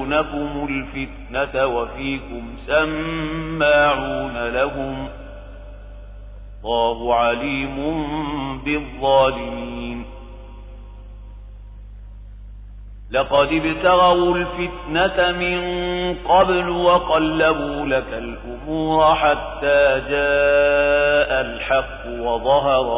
يبغونكم الفتنة وفيكم سماعون لهم الله عليم بالظالمين لقد ابتغوا الفتنة من قبل وقلبوا لك الأمور حتى جاء الحق وظهر